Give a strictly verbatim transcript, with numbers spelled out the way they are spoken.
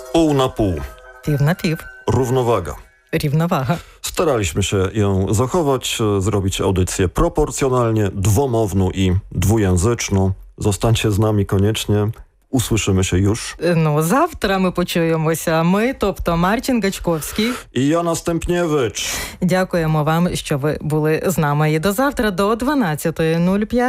Pół na pół. Пів на пів. Równowaga. Рівновага. Staraliśmy się ją zachować, e, zrobić audycję proporcjonalnie, dwomowną i dwujęzyczną. Zostańcie z nami koniecznie. Usłyszymy się już. Ну, завтра ми почуємося. Ми, тобто Марчин Гачковський. I ja Następniewicz. Дякуємо вам, що ви були з нами. І до завтра, до дванадцятої нуль п'ять.